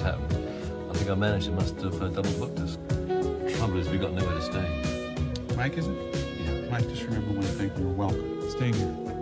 happened. I think our manager must have double booked us. Trouble is, we got nowhere to stay. Mike, is it? Yeah. Mike, just remember one thing. You're welcome. Staying here.